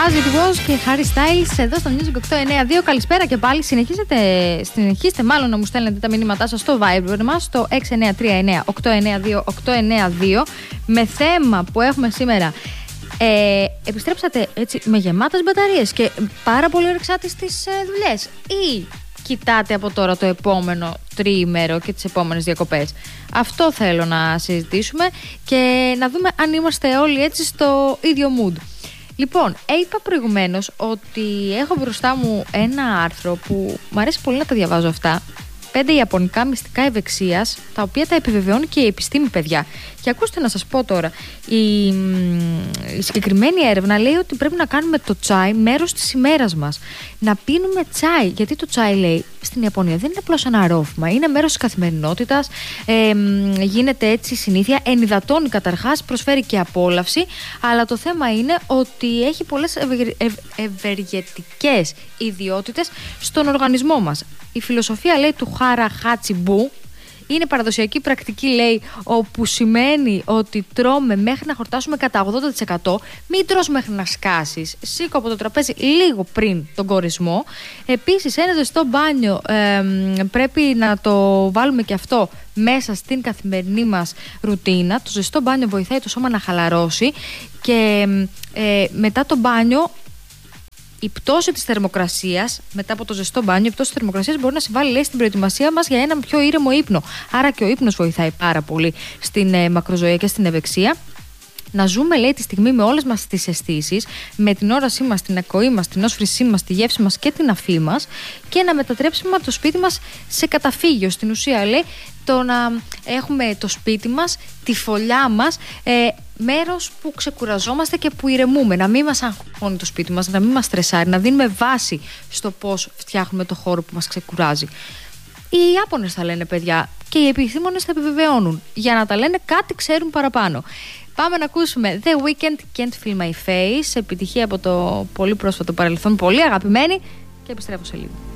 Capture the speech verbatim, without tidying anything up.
As It Was και Harry Styles εδώ στο Music οκτώ εννιά δύο. Καλησπέρα και πάλι. Συνεχίζετε, συνεχίστε μάλλον να μου στέλνετε τα μηνύματά σας στο Viber μας, στο έξι εννιά τρία εννιά οκτώ εννιά δύο οκτώ εννιά δύο, με θέμα που έχουμε σήμερα. Ε, επιστρέψατε έτσι με γεμάτες μπαταρίες και πάρα πολύ όρεξάτε στις ε, δουλειές, ή κοιτάτε από τώρα το επόμενο τριήμερο και τις επόμενες διακοπές? Αυτό θέλω να συζητήσουμε και να δούμε αν είμαστε όλοι έτσι στο ίδιο mood. Λοιπόν, είπα προηγουμένως ότι έχω μπροστά μου ένα άρθρο που μου αρέσει πολύ να τα διαβάζω αυτά. Πέντε ιαπωνικά μυστικά ευεξίας, τα οποία τα επιβεβαιώνει και η επιστήμη, παιδιά. Και ακούστε να σας πω τώρα, η, η συγκεκριμένη έρευνα λέει ότι πρέπει να κάνουμε το τσάι μέρος της ημέρας μας. Να πίνουμε τσάι, γιατί το τσάι, λέει, στην Ιαπωνία δεν είναι απλώς ένα ρόφημα, είναι μέρος της καθημερινότητας, ε, γίνεται έτσι συνήθεια, ενυδατώνει καταρχάς, προσφέρει και απόλαυση, αλλά το θέμα είναι ότι έχει πολλές ευε, ευ, ευεργετικές ιδιότητες στον οργανισμό μας. Η φιλοσοφία, λέει, του Χάρα Χάτσιμπου είναι παραδοσιακή πρακτική, λέει, όπου σημαίνει ότι τρώμε μέχρι να χορτάσουμε κατά ογδόντα τοις εκατό. Μην τρως μέχρι να σκάσεις. Σήκω από το τραπέζι λίγο πριν τον κορισμό. Επίσης, ένα ζεστό μπάνιο ε, πρέπει να το βάλουμε και αυτό μέσα στην καθημερινή μας ρουτίνα. Το ζεστό μπάνιο βοηθάει το σώμα να χαλαρώσει και ε, μετά το μπάνιο, η πτώση της θερμοκρασίας, μετά από το ζεστό μπάνιο, η πτώση της θερμοκρασίας μπορεί να συμβάλλει, λέει, στην προετοιμασία μας για έναν πιο ήρεμο ύπνο. Άρα και ο ύπνος βοηθάει πάρα πολύ στην ε, μακροζωία και στην ευεξία. Να ζούμε, λέει, τη στιγμή με όλες μας τις αισθήσεις, με την όρασή μας, την ακοή μας, την όσφρησή μας, τη γεύση μας και την αφή μας, και να μετατρέψουμε το σπίτι μας σε καταφύγιο. Στην ουσία, λέει, το να έχουμε το σπίτι μας, τη φωλιά μας, ε, μέρος που ξεκουραζόμαστε και που ηρεμούμε. Να μην μας αγχώνει το σπίτι μας, να μην μας στρεσάρει, να δίνουμε βάση στο πώς φτιάχνουμε το χώρο που μας ξεκουράζει. Οι Ιάπωνες θα λένε, παιδιά, και οι επιστήμονες θα επιβεβαιώνουν. Για να τα λένε, κάτι ξέρουν παραπάνω. Πάμε να ακούσουμε The Weeknd, Can't Feel My Face, επιτυχία από το πολύ πρόσφατο παρελθόν, πολύ αγαπημένη, και επιστρέφω σε λίγο.